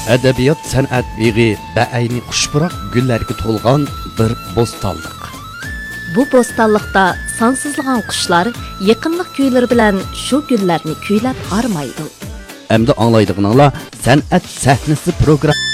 Adabiyot san'at beg'i ba'ayni xushpuroq gullarga to'lgan bir bo'stonliq. Bu bo'stonliqda sonsizlagan qushlar yaqinlik kuylari bilan shu gullarni kuylab harmaydi. Endi anglaydiganlar san'at sahnasi program